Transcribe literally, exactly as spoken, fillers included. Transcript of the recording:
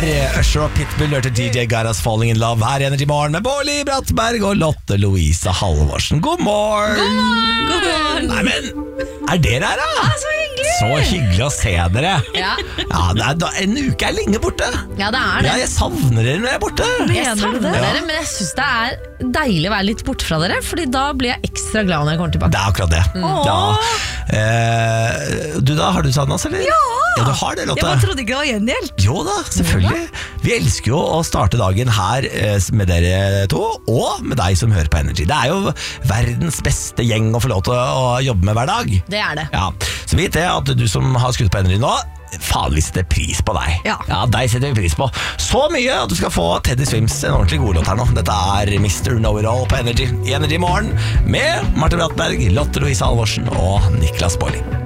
var Usher og Pitbull hørte D J Garas Falling in Love her i Energy Morgen med Bårli Brattberg og Lotte Louise Halvorsen. God morgen! God morgen! God morgen! Nei, men er dere her da? Ja, så hyggelig! Så hyggelig å se dere. Ja, Ja, det er, da, en uke er lenge borte. ja det er det. Ja, jeg savner dere når jeg er borte. Jeg savner Ja. dere, men jeg synes det er deilig å være litt borte fra dere, fordi da blir jeg ekstra glad når jeg kommer tilbake. Det er akkurat det. Ja. Eh, du da, har du savnet oss, eller? Ja! Ja, du har det, Lotte. Jeg bare trodde ikke det var gjengjeldt. Jo da, selvfølgelig. Vi elsker jo å starte dagen her eh, med dere to, og med deg som hører på Energy. Det er jo verdens beste gjeng å få lov til å jobbe med hver dag. Det er det. Ja, så vit det at du som har skrudd på Energy nå, faen vi setter pris på deg. Ja. Deg setter vi pris på. Så mye at du skal få Teddy Swims en ordentlig god låt her nå. Dette er mister Know-It-All på Energy i Energy Morgen med Martin Brattberg, Lotte Louise Halvorsen og Niklas Bårli.